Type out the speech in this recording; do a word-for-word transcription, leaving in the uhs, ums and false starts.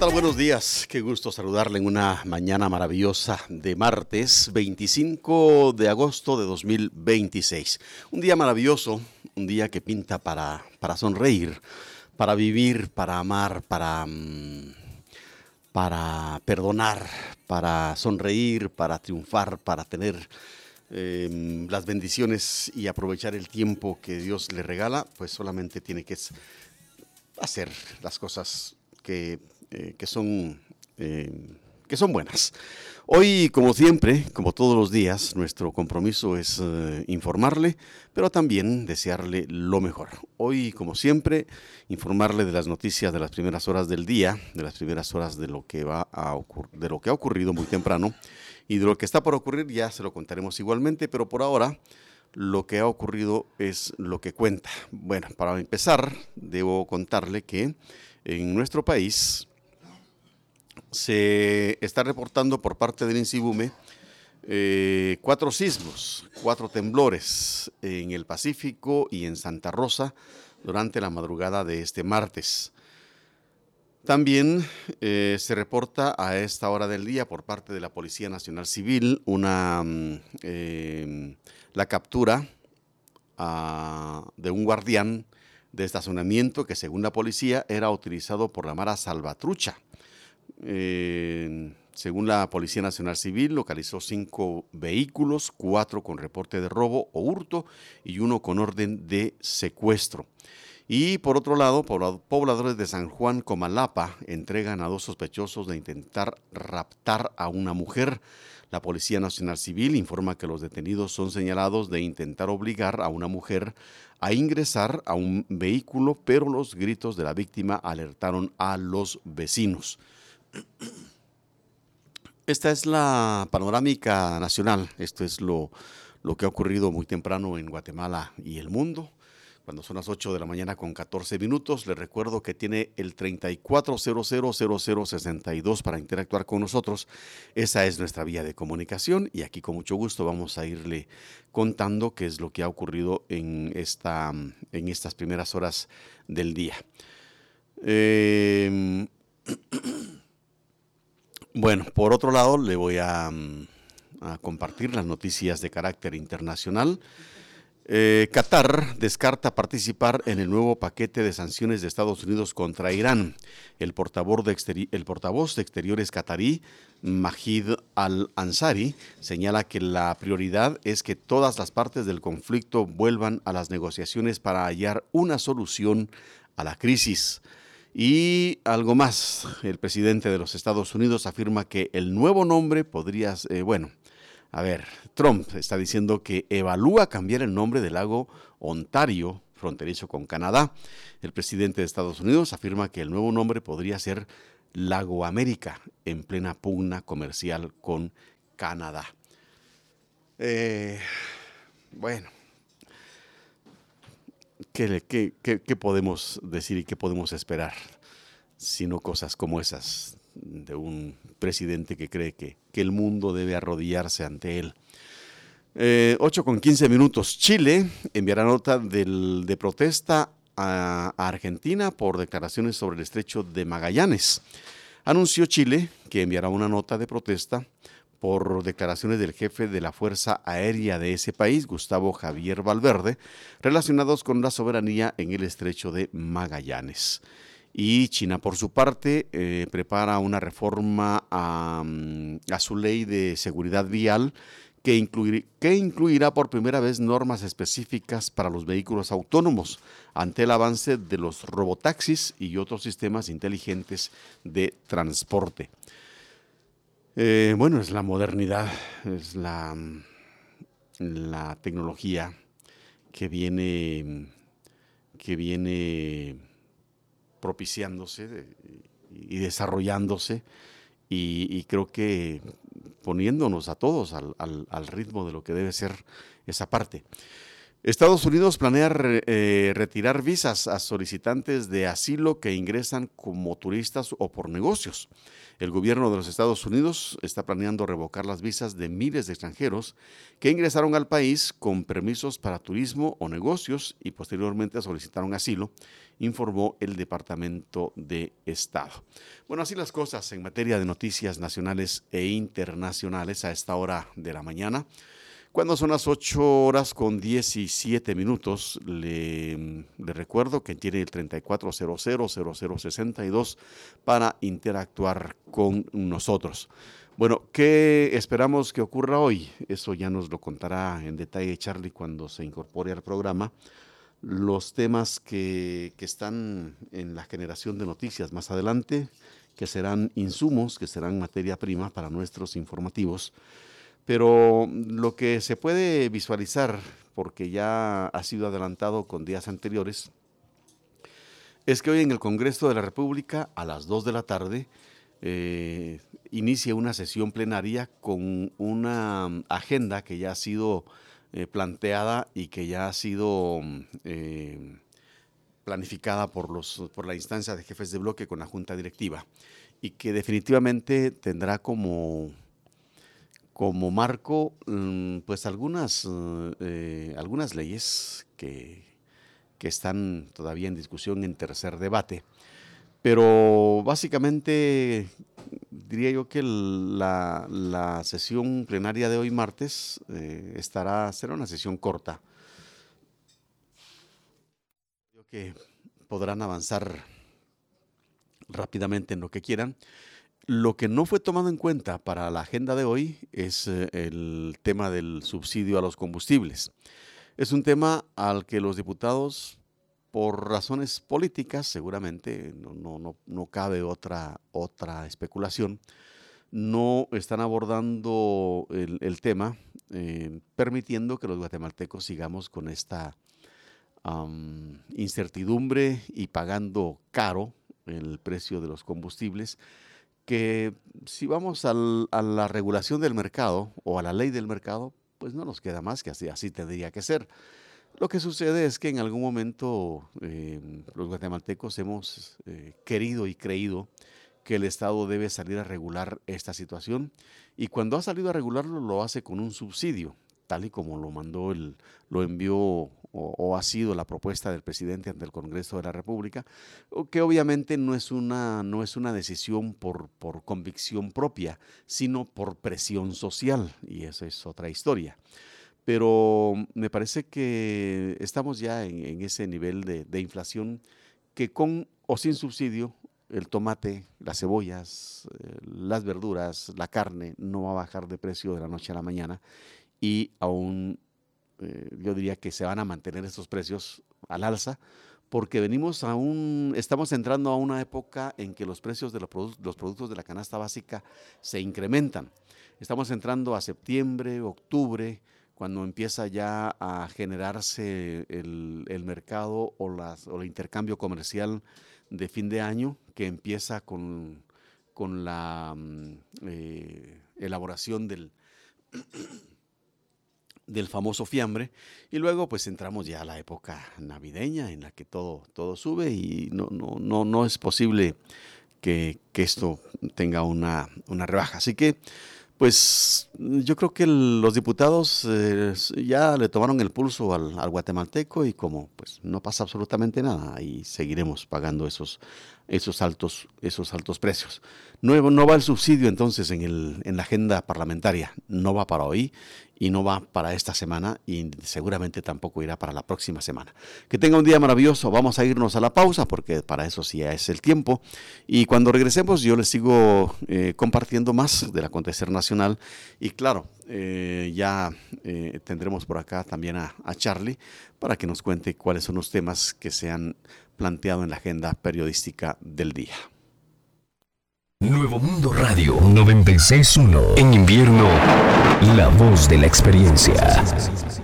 tal? Buenos días. Qué gusto saludarle en una mañana maravillosa de martes veinticinco de agosto de dos mil veintiséis. Un día maravilloso, un día que pinta para, para sonreír, para vivir, para amar, para, mm, para perdonar, para sonreír, para triunfar, para tener eh, las bendiciones y aprovechar el tiempo que Dios le regala. Pues solamente tiene que hacer las cosas que, eh, que son eh, que son buenas. Hoy, como siempre, como todos los días, nuestro compromiso es eh, informarle, pero también desearle lo mejor. Hoy, como siempre, informarle de las noticias de las primeras horas del día, de las primeras horas de lo que va a ocur- de lo que ha ocurrido muy temprano, y de lo que está por ocurrir ya se lo contaremos igualmente, pero por ahora lo que ha ocurrido es lo que cuenta. Bueno, para empezar, debo contarle que en nuestro país se está reportando por parte del INSIBUME eh, cuatro sismos, cuatro temblores en el Pacífico y en Santa Rosa durante la madrugada de este martes. También eh, se reporta a esta hora del día por parte de la Policía Nacional Civil una eh, la captura uh, de un guardián de estacionamiento que, según la policía, era utilizado por la Mara Salvatrucha. Eh, según la Policía Nacional Civil, localizó cinco vehículos, cuatro con reporte de robo o hurto y uno con orden de secuestro. Y por otro lado, pobladores de San Juan Comalapa entregan a dos sospechosos de intentar raptar a una mujer. La Policía Nacional Civil informa que los detenidos son señalados de intentar obligar a una mujer a ingresar a un vehículo, pero los gritos de la víctima alertaron a los vecinos. Esta es la panorámica nacional. Esto es lo, lo que ha ocurrido muy temprano en Guatemala y el mundo. Cuando son las ocho de la mañana con catorce minutos, les recuerdo que tiene el treinta y cuatro cero cero cero cero sesenta y dos para interactuar con nosotros. Esa es nuestra vía de comunicación y aquí con mucho gusto vamos a irle contando qué es lo que ha ocurrido en, esta, en estas primeras horas del día. Eh, bueno, por otro lado, le voy a, a compartir las noticias de carácter internacional. Eh, Qatar descarta participar en el nuevo paquete de sanciones de Estados Unidos contra Irán. El portavoz de, exteri- el portavoz de Exteriores qatarí, Majid Al-Ansari, señala que la prioridad es que todas las partes del conflicto vuelvan a las negociaciones para hallar una solución a la crisis. Y algo más, el presidente de los Estados Unidos afirma que el nuevo nombre podría, eh, bueno, A ver, Trump está diciendo que evalúa cambiar el nombre del lago Ontario, fronterizo con Canadá. El presidente de Estados Unidos afirma que el nuevo nombre podría ser Lago América, en plena pugna comercial con Canadá. Eh, bueno, ¿qué, qué, qué, ¿qué podemos decir y qué podemos esperar? Sino cosas como esas de un presidente que cree que, que el mundo debe arrodillarse ante él. Eh, ocho con quince minutos. Chile enviará nota del, de protesta a, a Argentina por declaraciones sobre el estrecho de Magallanes. Anunció Chile que enviará una nota de protesta por declaraciones del jefe de la Fuerza Aérea de ese país, Gustavo Javier Valverde, relacionados con la soberanía en el estrecho de Magallanes. Y China, por su parte, eh, prepara una reforma a, a su ley de seguridad vial que, incluir, que incluirá por primera vez normas específicas para los vehículos autónomos ante el avance de los robotaxis y otros sistemas inteligentes de transporte. Eh, bueno, es la modernidad, es la, la tecnología que viene, que viene propiciándose y desarrollándose y, y creo que poniéndonos a todos al, al, al ritmo de lo que debe ser esa parte. Estados Unidos planea re, eh, retirar visas a solicitantes de asilo que ingresan como turistas o por negocios. El gobierno de los Estados Unidos está planeando revocar las visas de miles de extranjeros que ingresaron al país con permisos para turismo o negocios y posteriormente solicitaron asilo, informó el Departamento de Estado. Bueno, así las cosas en materia de noticias nacionales e internacionales a esta hora de la mañana. Cuando son las ocho horas con diecisiete minutos, le, le recuerdo que tiene el treinta y cuatro cero cero cero cero sesenta y dos para interactuar con nosotros. Bueno, ¿qué esperamos que ocurra hoy? Eso ya nos lo contará en detalle Charlie cuando se incorpore al programa. Los temas que, que están en la generación de noticias más adelante, que serán insumos, que serán materia prima para nuestros informativos. Pero lo que se puede visualizar, porque ya ha sido adelantado con días anteriores, es que hoy en el Congreso de la República, a las dos de la tarde, eh, inicia una sesión plenaria con una agenda que ya ha sido eh, planteada y que ya ha sido eh, planificada por, los, por la instancia de jefes de bloque con la Junta Directiva y que definitivamente tendrá como... como marco, pues algunas, eh, algunas leyes que, que están todavía en discusión en tercer debate, pero básicamente diría yo que la, la sesión plenaria de hoy martes eh, estará, será una sesión corta. Creo que podrán avanzar rápidamente en lo que quieran. Lo que no fue tomado en cuenta para la agenda de hoy es eh, el tema del subsidio a los combustibles. Es un tema al que los diputados, por razones políticas, seguramente, no, no, no, no cabe otra, otra especulación, no están abordando el, el tema, eh, permitiendo que los guatemaltecos sigamos con esta um, incertidumbre y pagando caro el precio de los combustibles, que si vamos al, a la regulación del mercado o a la ley del mercado, pues no nos queda más que así, así tendría que ser. Lo que sucede es que en algún momento eh, los guatemaltecos hemos eh, querido y creído que el Estado debe salir a regular esta situación y cuando ha salido a regularlo lo hace con un subsidio, tal y como lo mandó, el, lo envió o, o ha sido la propuesta del presidente ante el Congreso de la República, que obviamente no es una, no es una decisión por, por convicción propia, sino por presión social, y eso es otra historia. Pero me parece que estamos ya en, en ese nivel de, de inflación que con o sin subsidio, el tomate, las cebollas, eh, las verduras, la carne no va a bajar de precio de la noche a la mañana y aún eh, yo diría que se van a mantener estos precios al alza porque venimos a un, estamos entrando a una época en que los precios de los, produ- los productos de la canasta básica se incrementan. Estamos entrando a septiembre, octubre, cuando empieza ya a generarse el, el mercado o, las, o el intercambio comercial de fin de año, que empieza con, con la eh, elaboración del, del famoso fiambre, y luego pues entramos ya a la época navideña en la que todo, todo sube y no, no, no, no es posible que, que esto tenga una, una rebaja. Así que pues yo creo que el, los diputados eh, ya le tomaron el pulso al, al guatemalteco y como pues no pasa absolutamente nada y seguiremos pagando esos, esos, altos, esos altos precios. No, no va el subsidio entonces en, el, en la agenda parlamentaria, no va para hoy y no va para esta semana y seguramente tampoco irá para la próxima semana. Que tenga un día maravilloso, vamos a irnos a la pausa porque para eso sí es el tiempo y cuando regresemos yo les sigo eh, compartiendo más del acontecer nacional y claro, eh, ya eh, tendremos por acá también a, a Charlie para que nos cuente cuáles son los temas que se han planteado en la agenda periodística del día. Nuevo Mundo Radio noventa y seis punto uno. En invierno, la voz de la experiencia.